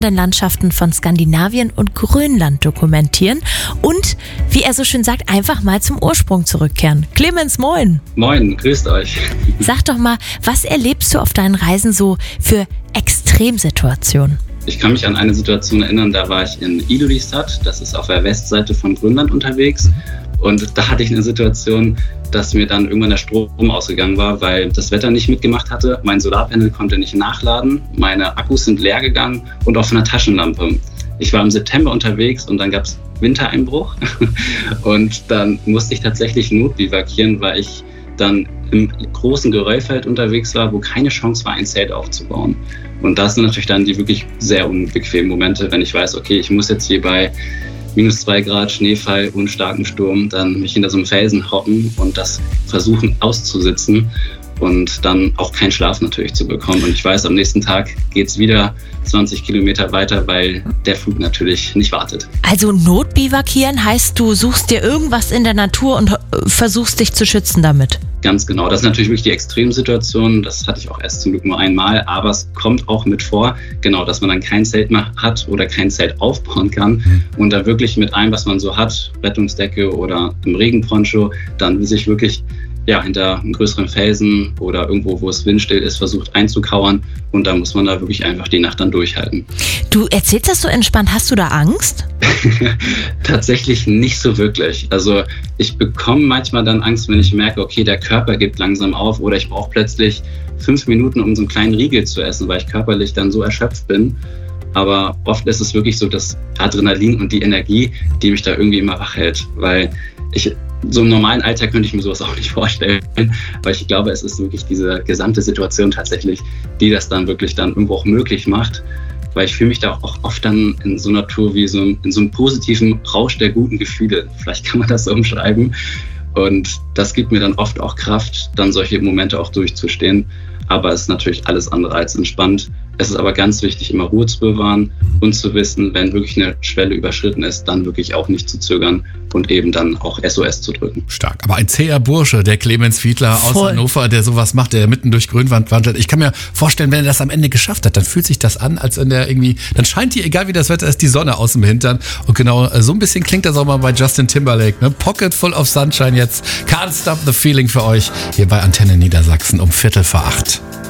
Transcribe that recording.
Landschaften von Skandinavien und Grönland dokumentieren und, wie er so schön sagt, einfach mal zum Ursprung zurückkehren. Clemens, moin! Moin, grüßt euch. Sag doch mal, was erlebst du auf deinen Reisen so für Extremsituationen? Ich kann mich an eine Situation erinnern, da war ich in Ilulissat, das ist auf der Westseite von Grönland unterwegs. Und da hatte ich eine Situation, dass mir dann irgendwann der Strom ausgegangen war, weil das Wetter nicht mitgemacht hatte. Mein Solarpanel konnte nicht nachladen, meine Akkus sind leer gegangen und auch von der Taschenlampe. Ich war im September unterwegs und dann gab es Wintereinbruch und dann musste ich tatsächlich notbivakieren, weil ich dann im großen Geröllfeld unterwegs war, wo keine Chance war, ein Zelt aufzubauen. Und das sind natürlich dann die wirklich sehr unbequemen Momente, wenn ich weiß, okay, ich muss jetzt hier bei -2 Grad Schneefall und starkem Sturm dann mich hinter so einem Felsen hocken und das versuchen auszusitzen und dann auch keinen Schlaf natürlich zu bekommen. Und ich weiß, am nächsten Tag geht's wieder 20 Kilometer weiter, weil der Flug natürlich nicht wartet. Also Notbivakieren heißt, du suchst dir irgendwas in der Natur und versuchst dich zu schützen damit? Ganz genau. Das ist natürlich wirklich die Extremsituation. Das hatte ich auch erst zum Glück nur einmal. Aber es kommt auch mit vor, genau, dass man dann kein Zelt mehr hat oder kein Zelt aufbauen kann. Und da wirklich mit allem, was man so hat, Rettungsdecke oder im Regenponcho, dann sich wirklich hinter einem größeren Felsen oder irgendwo, wo es windstill ist, versucht einzukauern. Und da muss man da wirklich einfach die Nacht dann durchhalten. Du erzählst das so entspannt. Hast du da Angst? Tatsächlich nicht so wirklich. Also ich bekomme manchmal dann Angst, wenn ich merke, okay, der Körper gibt langsam auf oder ich brauche plötzlich 5 Minuten, um so einen kleinen Riegel zu essen, weil ich körperlich dann so erschöpft bin. Aber oft ist es wirklich so das Adrenalin und die Energie, die mich da irgendwie immer wach hält. Weil so im normalen Alltag könnte ich mir sowas auch nicht vorstellen. Weil ich glaube, es ist wirklich diese gesamte Situation tatsächlich, die das dann wirklich dann irgendwo auch möglich macht. Weil ich fühle mich da auch oft dann in so einer Tour wie in so einem positiven Rausch der guten Gefühle. Vielleicht kann man das so umschreiben. Und das gibt mir dann oft auch Kraft, dann solche Momente auch durchzustehen. Aber es ist natürlich alles andere als entspannt. Es ist aber ganz wichtig, immer Ruhe zu bewahren und zu wissen, wenn wirklich eine Schwelle überschritten ist, dann wirklich auch nicht zu zögern und eben dann auch SOS zu drücken. Stark. Aber ein zäher Bursche, der Clemens Fiedler aus Hannover, der sowas macht, der mitten durch Grönland wandert. Ich kann mir vorstellen, wenn er das am Ende geschafft hat, dann fühlt sich das an, als wenn der irgendwie, dann scheint hier, egal wie das Wetter ist, die Sonne aus dem Hintern. Und genau so ein bisschen klingt das auch mal bei Justin Timberlake. Ne? Pocket full of sunshine jetzt. Can't stop the feeling für euch hier bei Antenne Niedersachsen um 7:45.